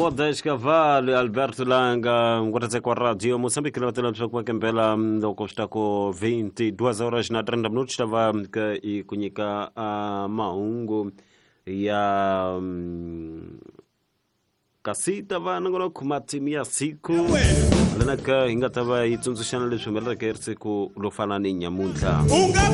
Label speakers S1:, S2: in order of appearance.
S1: Modesto Cavallo, Alberto Langa, ngwatse kwa radio Moçambique na tena kwa kembela ndoko stako 22 horas na 30 minutos estava kunyika maungo ya kasita vana ngono kumatimia siku lana ka ingatava itsunzushana leswi melaka siku lo fana ni nyamuntlha.